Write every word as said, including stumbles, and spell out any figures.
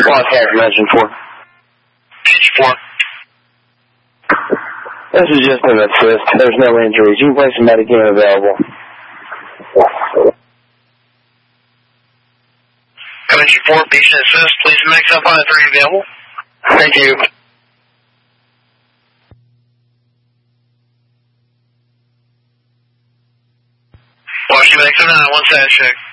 Lost hair from engine four. Engine four. This is just an assist. There's no injuries. You can place a medic unit available. Engine four, patient assist. Please mix up on the three available. Thank you. Washington X nine, one side check.